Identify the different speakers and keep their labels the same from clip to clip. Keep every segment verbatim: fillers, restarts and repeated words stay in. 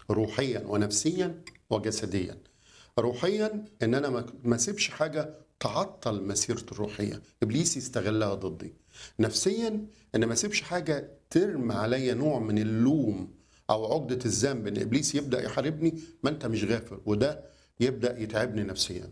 Speaker 1: روحيا ونفسيا وجسديا. روحيا ان انا ما ما اسيبش حاجه تعطل مسيرتي الروحيه، ابليس يستغلها ضدي. نفسيا ان ما اسيبش حاجه ترمي عليا نوع من اللوم او عقده الذنب، ان ابليس يبدا يحاربني ما انت مش غافر، وده يبدا يتعبني نفسيا.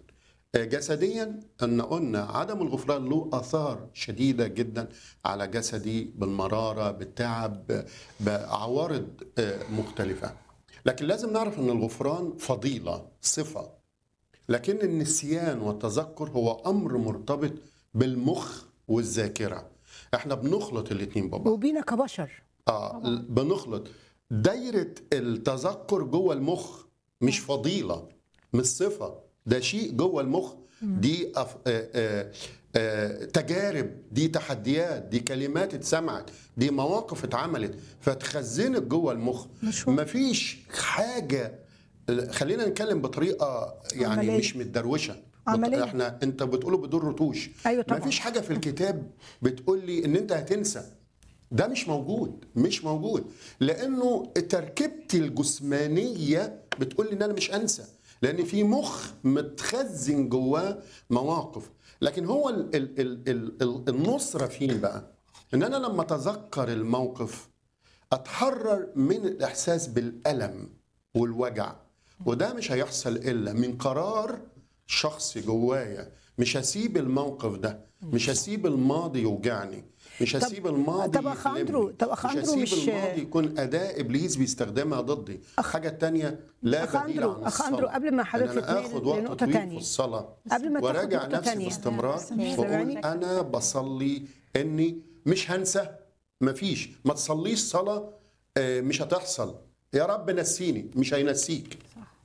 Speaker 1: جسديا ان قلنا عدم الغفران له اثار شديده جدا على جسدي، بالمراره، بالتعب، بعوارض مختلفه. لكن لازم نعرف ان الغفران فضيله، صفه، لكن النسيان والتذكر هو امر مرتبط بالمخ والذاكره. احنا بنخلط الاثنين ببعض،
Speaker 2: وبينا كبشر.
Speaker 1: اه بنخلط. دايره التذكر جوه المخ مش فضيله، مش صفه، ده شيء جوه المخ. دي أف... آآ آآ آآ تجارب، دي تحديات، دي كلمات اتسمعت، دي مواقف اتعملت فتخزنت جوه المخ. مفيش حاجه، خلينا نتكلم بطريقه يعني عملية. مش متدروشه
Speaker 2: عملية.
Speaker 1: احنا انت بتقوله بدون رتوش.
Speaker 2: أيوة طبعا.
Speaker 1: مفيش حاجه في الكتاب بتقول لي ان انت هتنسى، ده مش موجود، مش موجود، لانه تركيبتي الجسمانيه بتقول لي ان انا مش انسى، لان في مخ متخزن جواه مواقف. لكن هو ال ال ال ال النصره فين بقى؟ ان انا لما اتذكر الموقف اتحرر من الاحساس بالالم والوجع، وده مش هيحصل الا من قرار شخصي جوايا. مش هسيب الموقف ده، مش هسيب الماضي يوجعني، مش هسيب الماضي
Speaker 2: طب اخ اندرو طب اخ
Speaker 1: مش
Speaker 2: اندرو
Speaker 1: هسيب
Speaker 2: مش
Speaker 1: الماضي يكون اداه ابليس بيستخدمها ضدي. الحاجه الثانيه لا بديل عن الصلاه.
Speaker 2: اخ اندرو قبل ما حضرتك
Speaker 1: اخد وقت طويل في الصلاه
Speaker 2: قبل ما
Speaker 1: وراجع نفسي باستمرار واقول انا بصلي اني مش هنسى. مفيش، ما تصليش صلاه مش هتحصل. يا رب نسيني، مش هينسيك.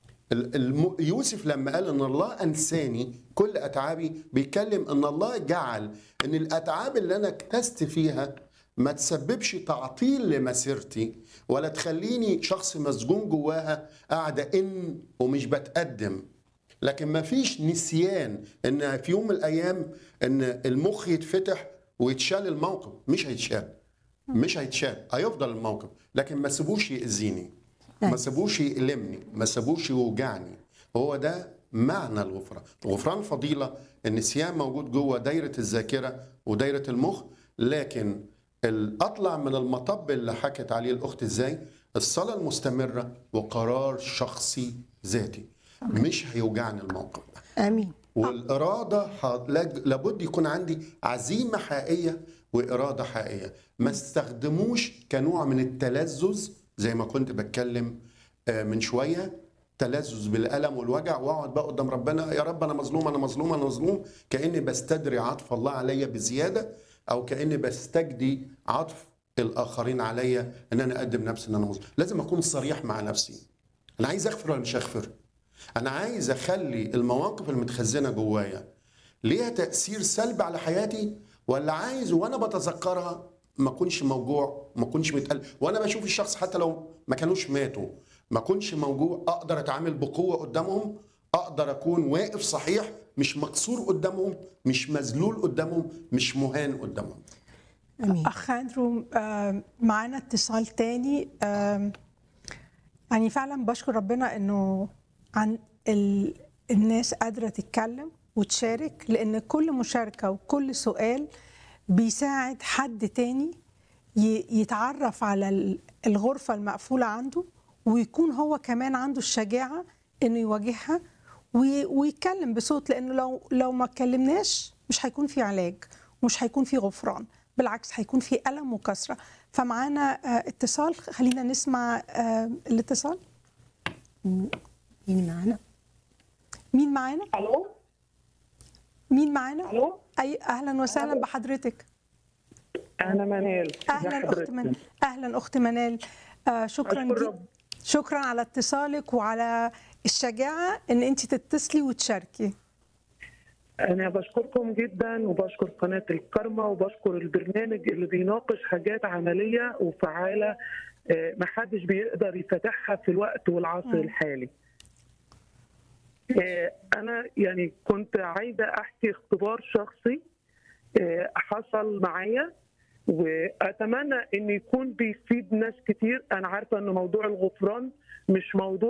Speaker 1: يوسف لما قال ان الله انساني كل اتعابي، بيتكلم ان الله جعل ان الاتعاب اللي انا اكتست فيها ما تسببش تعطيل لمسيرتي ولا تخليني شخص مسجون جواها قاعده ان ومش بتقدم. لكن ما فيش نسيان ان في يوم من الايام ان المخ يتفتح ويتشال الموقف. مش هيتشال، مش هيتشال، هيفضل الموقف، لكن ما سيبوش يأذيني، ما سابوش يألمني، ما سابوش يوجعني. هو ده معنى الغفران. الغفران فضيلة، النسيان موجود جوه دايرة الذاكرة ودايرة المخ، لكن الأطلع من المطب اللي حكت عليه الأخت ازاي؟ الصلاة المستمرة وقرار شخصي ذاتي. مش هيوجعني الموقف ده.
Speaker 2: آمين.
Speaker 1: والإرادة لابد يكون عندي عزيمة حقيقية وإرادة حقيقية. ما استخدموش كنوع من التلذذ زي ما كنت بتكلم من شوية، تلذذ بالألم والوجع، واقعد بقى قدام ربنا يا رب أنا مظلوم أنا مظلوم أنا مظلوم، كأني بستدري عطف الله عليا بزيادة، أو كأني بستجدي عطف الآخرين عليا إن أنا أقدم نفسي إن أنا مظلوم. لازم أكون صريح مع نفسي، أنا عايز أغفر ولا مش أغفر؟ أنا عايز أخلي المواقف المتخزنة جوايا ليها تأثير سلبي على حياتي، ولا عايز وأنا بتذكرها ما كنش موجوع، ما كنش متقل، وانا بشوف الشخص حتى لو ما كانوش ماتوا ما كنش موجوع، اقدر اتعامل بقوه قدامهم، اقدر اكون واقف صحيح، مش مكسور قدامهم، مش مذلول قدامهم، مش مهان قدامهم.
Speaker 3: أمين. اخ اندرو معانا اتصال تاني. يعني فعلا بشكر ربنا انه عن ال... الناس قادره تتكلم وتشارك، لان كل مشاركه وكل سؤال بيساعد حد تاني يتعرف على الغرفة المقفولة عنده، ويكون هو كمان عنده الشجاعة انه يواجهها ويتكلم بصوت، لانه لو لو ما اتكلمناش مش هيكون في علاج ومش هيكون في غفران، بالعكس هيكون في ألم وكسرة. فمعانا اتصال، خلينا نسمع الاتصال.
Speaker 2: مين معانا؟
Speaker 3: مين معانا؟
Speaker 4: الو
Speaker 3: مين معانا؟
Speaker 4: الو
Speaker 3: اي اهلا وسهلا ألو. بحضرتك.
Speaker 4: انا منال.
Speaker 3: اهلا اخت منال. اهلا اخت منال. آه شكرا جدا، شكرا على اتصالك وعلى الشجاعه ان انت تتصلي وتشاركي.
Speaker 4: انا بشكركم جدا وبشكر قناه الكرمة وبشكر البرنامج اللي بيناقش حاجات عمليه وفعاله آه ما حدش بيقدر يفتحها في الوقت والعصر م. الحالي. آه انا يعني كنت عايزه احكي اختبار شخصي آه حصل معايا، واتمنى ان يكون بيفيد ناس كتير. انا عارفه ان موضوع الغفران مش موضوع